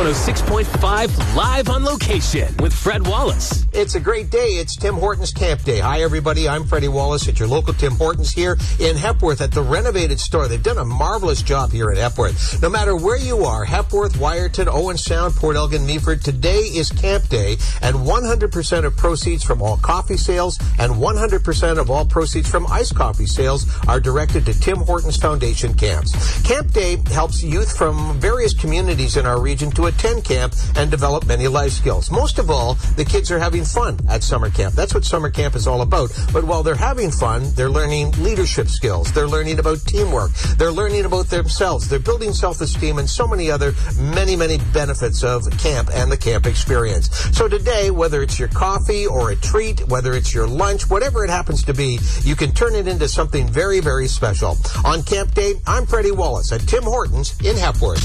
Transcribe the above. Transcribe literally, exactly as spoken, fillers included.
one oh six point five live on location with Fred Wallace. It's a great day. It's Tim Hortons Camp Day. Hi, everybody. I'm Freddie Wallace at your local Tim Hortons here in Hepworth at the renovated store. They've done a marvelous job here at Hepworth. No matter where you are, Hepworth, Wyerton, Owen Sound, Port Elgin, Meaford, today is Camp Day, and one hundred percent of proceeds from all coffee sales and one hundred percent of all proceeds from iced coffee sales are directed to Tim Hortons Foundation camps. Camp Day helps youth from various communities in our region to attend camp and develop many life skills. Most of all, the kids are having fun at summer camp. That's what summer camp is all about. But while they're having fun, they're learning leadership skills. They're learning about teamwork. They're learning about themselves. They're building self-esteem and so many other many, many benefits of camp and the camp experience. So today, whether it's your coffee or a treat, whether it's your lunch, whatever it happens to be, you can turn it into something very, very special. On Camp Day, I'm Freddie Wallace at Tim Hortons in Hepworth.